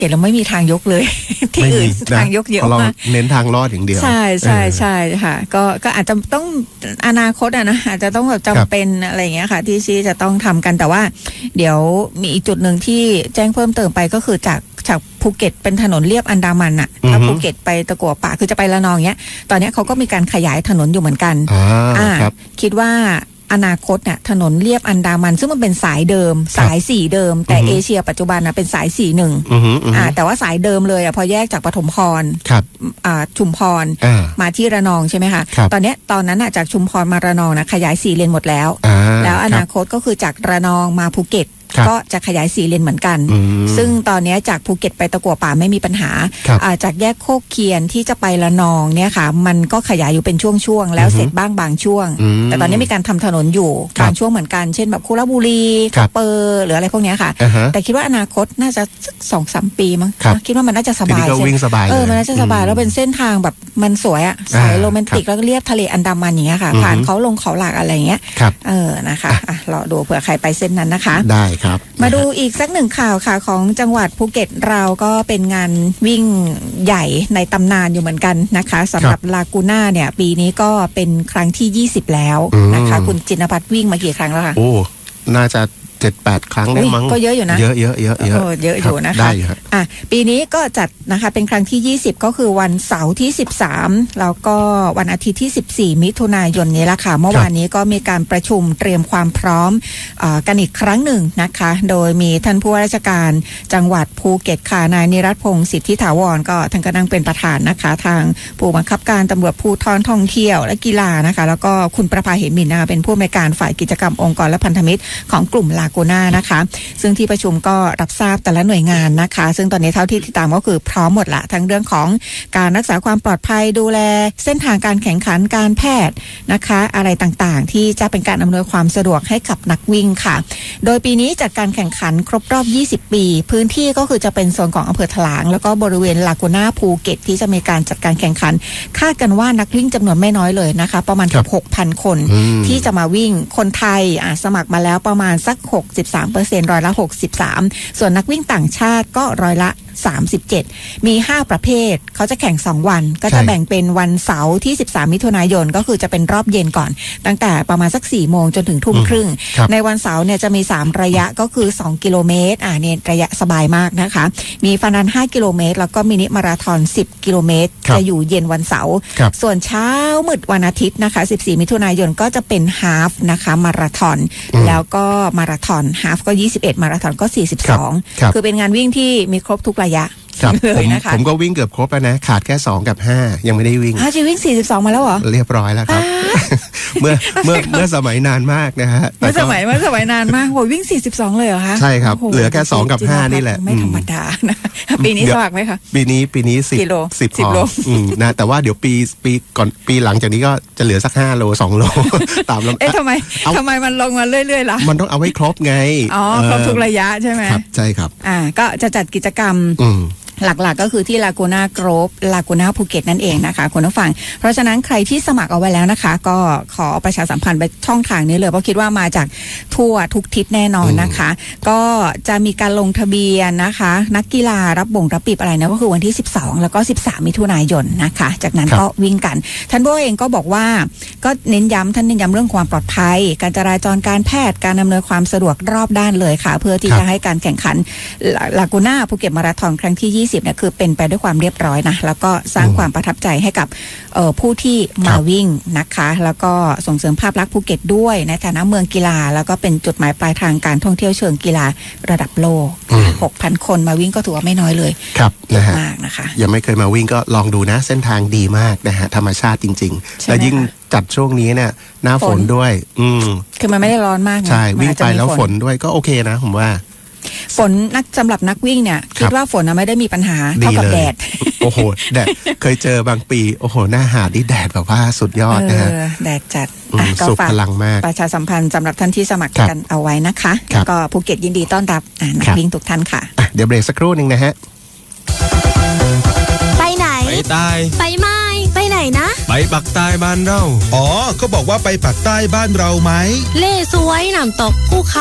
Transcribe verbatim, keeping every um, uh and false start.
เห็นเราไม่มีทางยกเลย ที่อื่นทางยกเยอะมากเน้นทางลอดอย่างเดียวใช่ใช่ใช่ค่ะก็ก็อาจจะต้องอนาคตอะนะอาจจะต้องแบบจำเป็นอะไรอย่างเงี้ยค่ะที่ซีจะต้องทำกันแต่ว่าเดี๋ยวมีอีกจุดหนึ่งที่แจ้งเพิ่มเติมไปก็คือจากจากภูเก็ตเป็นถนนเลียบอันดามันอะถ้าภูเก็ตไปตะกั่วป่าคือจะไประนองเงี้ยตอนนี้เขาก็มีการขยายถนนอยู่เหมือนกันอ่าคิดว่าอนาคตเนี่ยถนนเลียบอันดามันซึ่งมันเป็นสายเดิมสายสี่เดิมแต่เอเชียปัจจุบันนะเป็นสายสี่หนึ่งอ่าแต่ว่าสายเดิมเลยอ่ะพอแยกจากปฐมพรอ่าชุมพรมาที่ระนองใช่ไหมคะตอนนี้ตอนนั้นอ่ะจากชุมพรมาระนองนะขยายสี่เลนหมดแล้วแล้วอนาคตก็คือจากระนองมาภูเก็ตก็จะขยายสี่เลนเหมือนกันซึ่งตอนนี้จากภูเก็ตไปตะกั่วป่าไม่มีปัญหาจากแยกโคกเคียนที่จะไประนองเนี่ยค่ะมันก็ขยายอยู่เป็นช่วงๆแล้วเสร็จบ้างบางช่วงแต่ตอนนี้มีการทำถนนอยู่บางช่วงเหมือนกันเช่นแบบคุระบุรีกระเปอร์หรืออะไรพวกนี้ค่ะแต่คิดว่าอนาคตน่าจะสองสามปีมั้งคิดว่ามันน่าจะสบายใช่ไหมเออมันน่าจะสบายแล้วเป็นเส้นทางแบบมันสวยอ่ะสายโรแมนติกแล้วก็เรียบทะเลอันดามันอย่างเงี้ยค่ะผ่านเขาลงเขาหลากอะไรเงี้ยเออนะคะอ่ะรอดูเผื่อใครไปเส้นนั้นนะคะได้ครับมาดูอีกสักหนึ่งข่าวค่ะของจังหวัดภูเก็ตเราก็เป็นงานวิ่งใหญ่ในตำนานอยู่เหมือนกันนะคะสำหรับลากูน่าเนี่ยปีนี้ก็เป็นครั้งที่ยี่สิบแล้วนะคะคุณจินภัทรวิ่งมากี่ครั้งแล้วคะโอ้น่าจะเจ็ดแปดครั้งได้มั้งก็เยอะอยู่นะเยอะเยอะเยอะเยอะเยอะอยู่นะคะได้ครับอ่ะปีนี้ก็จัดนะคะเป็นครั้งที่ยี่สิบก็คือวันเสาร์ที่สิบสามแล้วก็วันอาทิตย์ที่สิบสี่มิถุนายนนี้ละค่ะเมื่อวานนี้ก็มีการประชุมเตรียมความพร้อมอ่ากันอีกครั้งหนึ่งนะคะโดยมีท่านผู้ว่าราชการจังหวัดภูเก็ตค่ะนายนิรัตพงศ์สิทธิถาวรก็ท่านก็นั่งเป็นประธานนะคะทางผู้บังคับการตำรวจภูธรท่องเที่ยวและกีฬานะคะแล้วก็คุณประภาเหมินนะคะเป็นผู้อำนวยการฝ่ายกิจกรรมองค์กรและพันธมิตรของกลุ่มลากูน่านะคะซึ่งที่ประชุมก็รับทราบแต่ละหน่วยงานนะคะซึ่งตอนนี้เท่าที่ติดตามก็คือพร้อมหมดละทั้งเรื่องของการรักษาความปลอดภัยดูแลเส้นทางการแข่งขันการแพทย์นะคะอะไรต่างๆที่จะเป็นการอำนวยความสะดวกให้กับนักวิ่งค่ะโดยปีนี้จัดการแข่งขันครบรอบยี่สิบปีพื้นที่ก็คือจะเป็นโซนของอำเภอถลางแล้วก็บริเวณลากูน่าภูเก็ตที่จะมีการจัดการแข่งขันคาดกันว่านักวิ่งจำนวนไม่น้อยเลยนะคะประมาณเกือบ หกพัน คนที่จะมาวิ่งคนไทยอ่ะสมัครมาแล้วประมาณสัก หกสิบสามเปอร์เซ็นต์ร้อยละหกสิบสามส่วนนักวิ่งต่างชาติก็ร้อยละสามสิบเจ็ดมีห้าประเภทเขาจะแข่งสองวันก็จะแบ่งเป็นวันเสาร์ที่สิบสามมิถุนายนก็คือจะเป็นรอบเย็นก่อนตั้งแต่ประมาณสักสี่โมงจนถึงทุ่มครึ่งในวันเสาร์เนี่ยจะมีสามระยะก็คือสองกิโลเมตรอ่าเนี่ยระยะสบายมากนะคะมีฟันรันห้ากิโลเมตรแล้วก็มินิมาราธอนสิบกิโลเมตรจะอยู่เย็นวันเสาร์ส่วนเช้ามืดวันอาทิตย์นะคะสิบสี่มิถุนายนก็จะเป็นฮาฟนะคะมาราธอนแล้วก็มาราธอนฮาฟก็ยี่สิบเอ็ดมาราธอนก็สี่สิบสองคือเป็นงานวิ่งที่มีครบทุกระยะผมผมก็วิ่งเกือบครบแล้วนะขาดแค่สองกับห้ายังไม่ได้วิ่งฮะจะวิ่งสี่สิบสองมาแล้วเหรอเรียบร้อยแล้วครับเมื่อเมื่อเมื่อสมัยนานมากนะฮะเมื่อสมัยเมื่อสมัยนานมากโหวิ่งสี่สิบสองเลยเหรอคะใช่ครับเหลือแค่สองกับห้านี่แหละไม่ธรรมดานะปีนี้สมัครไหมคะปีนี้ปีนี้สิบสิบพอนะแต่ว่าเดี๋ยวปีปีก่อนปีหลังจากนี้ก็จะเหลือสักห้าโลสองโลตามลำเอ๊ะทำไมทำไมมันลงมาเรื่อยๆล่ะมันต้องเอาให้ครบไงอ๋อครบทุกระยะใช่ไหมครับใช่ครับอ่าก็จะจัดกิจกรรมหลักๆ ก็คือที่ลากูน่าโกรฟลากูน่าภูเก็ตนั่นเองนะคะคุณผู้ฟังเพราะฉะนั้นใครที่สมัครเอาไว้แล้วนะคะก็ขอประชาสัมพันธ์ไปช่องทางนี้เลยเพราะคิดว่ามาจากทั่วทุกทิศแน่นอนนะคะก็จะมีการลงทะเบียนนะคะนักกีฬารับบ่งรับปีบอะไรนะก็คือวันที่สิบสองแล้วก็สิบสามมิถุนายนนะคะจากนั้นก็วิ่งกันท่านผู้ว่าเองก็บอกว่าก็เน้นย้ำท่านเน้นย้ำเรื่องความปลอดภัยการจราจรการแพทย์การอำนวยความสะดวกรอบด้านเลยค่ะเพื่อที่จะให้การแข่งขันลากูน่าภูเก็ตมาราธอนครั้งที่ยี่สิบเนี่ยคือเป็นไปด้วยความเรียบร้อยนะแล้วก็สร้างความประทับใจให้กับผู้ที่มาวิ่งนะคะแล้วก็ส่งเสริมภาพลักษณ์ภูเก็ตด้วยในฐานะเมืองกีฬาแล้วก็เป็นจุดหมายปลายทางการท่องเที่ยวเชิงกีฬาระดับโลก หกพัน คนมาวิ่งก็ถือว่าไม่น้อยเลยครับนะฮะมากนะคะยังไม่เคยมาวิ่งก็ลองดูนะเส้นทางดีมากนะฮะธรรมชาติจริงๆและยิ่งจัดช่วงนี้เนี่ยหน้าฝนด้วยอืมคือมันไม่ได้ร้อนมากใช่วิ่งไปแล้วฝนด้วยก็โอเคนะผมว่าฝนนักสำหรับนักวิ่งเนี่ยคิดว่าฝนไม่ได้มีปัญหาเท่ากับแดดโอ้โหแดดเคยเจอบางปีโอ้โหหน้าหาดนี่แดดแบบว่าสุดยอดนะฮะแดดจัดก็ฝากพลังมากประชาสัมพันธ์สำหรับท่านที่สมัครกันเอาไว้นะคะแล้วก็ภูเก็ตยินดีต้อนรับนักวิ่งทุกท่านค่ะเดี๋ยวเบรกสักครู่นึงนะฮะไปไหนไปใต้ไปไม่ไปไหนนะไปปักใต้บ้านเราอ๋อก็บอกว่าไปปักใต้บ้านเราไหมเล่สวยน้ำตกภูเขา